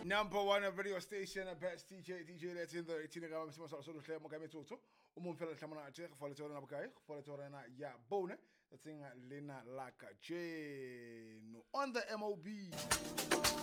Number one radio station, best DJ that's in the Tinaga Missimo Solo Claire Mogameto, Umumfella Tamana, Folatora Nabukai, Folatora Ya Bone, the thing Lena Laka J. On the MOB.